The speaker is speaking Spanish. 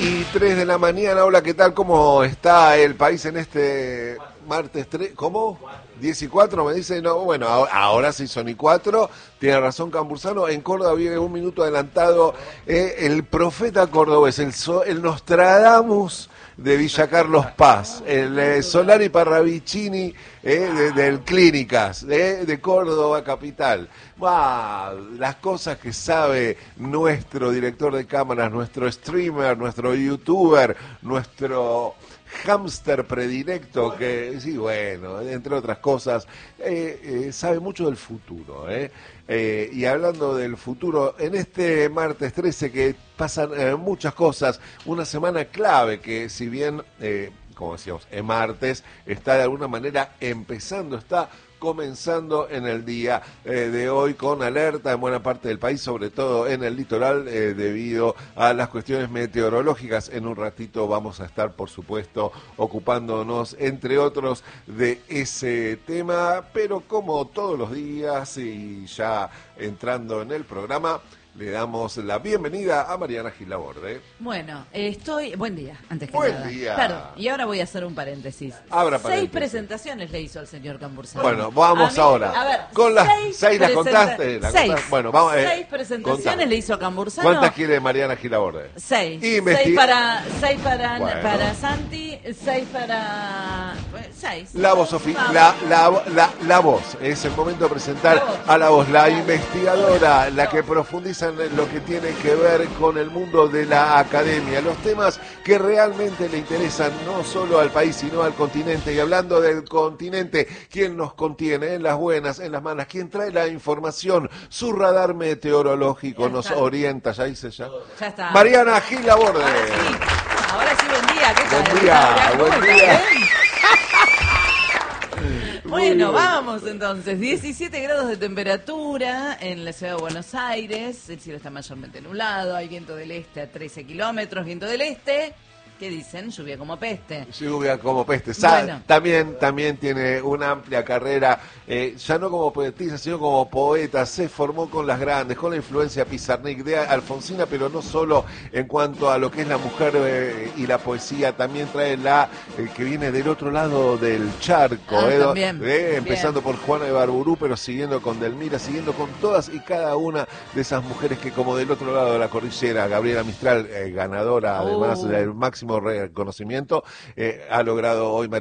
6:03 de la mañana. Hola, ¿qué tal? ¿Cómo está el país en este martes 3? ¿Cómo? 10:04 me dice. No, bueno, ahora sí son y 4. Tiene razón Cambursano. En Córdoba viene un minuto adelantado el profeta cordobés, el Nostradamus de Villa Carlos Paz, el Solari Parravicini del Clínicas, de Córdoba capital. Las cosas que sabe nuestro director de cámaras, nuestro streamer, nuestro youtuber, nuestro hámster predilecto, que sí, bueno, entre otras cosas, sabe mucho del futuro, y hablando del futuro, en este martes 13 que pasan muchas cosas, una semana clave que si bien, como decíamos, es martes, está de alguna manera empezando, está comenzando en el día de hoy con alerta en buena parte del país, sobre todo en el litoral, debido a las cuestiones meteorológicas. En un ratito vamos a estar, por supuesto, ocupándonos, entre otros, de ese tema, pero como todos los días y ya entrando en el programa, le damos la bienvenida a Mariana Gilaborde. Bueno, buen día, antes que Buen nada. día. Perdón, y ahora voy a hacer un paréntesis. Abra 6 paréntesis. presentaciones le hizo al señor Cambursano. Bueno, vamos ahora. A ver, con las 6 las contaste. Seis. Bueno, vamos. 6 presentaciones contame. le hizo a Cambursano. ¿Cuántas quiere Mariana Gilaborde? 6. Investi- 6 Bueno. para Santi, 6 para... 6. La voz, la voz. Es el momento de presentar La voz. a la voz, la investigadora, la que profundiza en lo que tiene que ver con el mundo de la academia, los temas que realmente le interesan no solo al país, sino al continente. Y hablando del continente, ¿quién nos contiene en las buenas, en las malas? ¿Quién trae la información? Su radar meteorológico nos orienta. ¿Ya hice ya? Ya está. Mariana Gilaborde. Ahora sí, buen día. ¿Qué tal? Buen día, ¿Cómo buen estás? día. Bueno, vamos entonces. 17 grados de temperatura en la ciudad de Buenos Aires. El cielo está mayormente nublado. Hay viento del este a 13 kilómetros. Viento del este. ¿Qué dicen? Lluvia como peste. Lluvia como peste. Bueno. También tiene una amplia carrera, ya no como poetisa, sino como poeta. Se formó con las grandes, con la influencia Pizarnik de Alfonsina, pero no solo en cuanto a lo que es la mujer y la poesía, también trae que viene del otro lado del charco, También. Empezando por Juana de Barburú, pero siguiendo con Delmira, siguiendo con todas y cada una de esas mujeres que, como del otro lado de la cordillera, Gabriela Mistral, ganadora además del máximo reconocimiento, ha logrado hoy